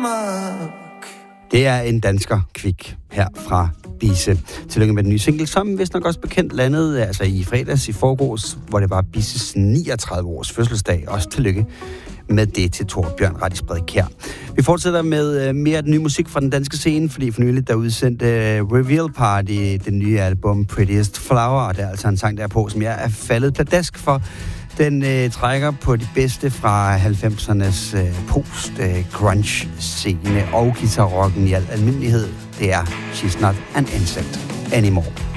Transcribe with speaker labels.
Speaker 1: amok.
Speaker 2: Det er en dansker, Kvik, her fra Bisse. Tillykke med den nye single, som vist nok også bekendt landede altså i fredags i forgårs, hvor det var Bisses 39 års fødselsdag. Også tillykke med det til Torbjørn Rattisbred Kjær. Vi fortsætter med mere af den nye musik fra den danske scene, fordi for nylig der udsendte Reveal Party, den nye album Prettiest Flower, og der er altså en sang der på, som jeg er faldet pladask for. Den trækker på de bedste fra 90'ernes post-grunge-scene og guitarrocken i al almindelighed. Det er She's Not an Insect Anymore.